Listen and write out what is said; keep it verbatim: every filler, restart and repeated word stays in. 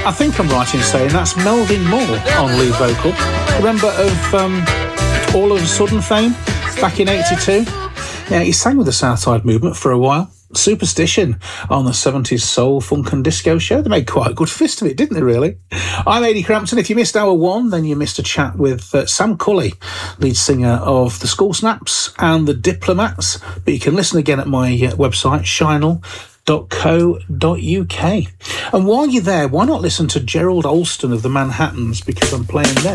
I think I'm right in saying that's Melvin Moore on lead vocal. Remember of um, All of a Sudden fame back in eighty-two? Yeah, he sang with the Southside Movement for a while. Superstition on the seventies soul, funk and disco show. They made quite a good fist of it, didn't they, really? I'm Ady Crampton. If you missed hour one, then you missed a chat with uh, Sam Cully, lead singer of the School Snaps and the Diplomats. But you can listen again at my uh, website, shinel dot co dot uk. And while you're there, why not listen to Gerald Alston of the Manhattans, because I'm playing them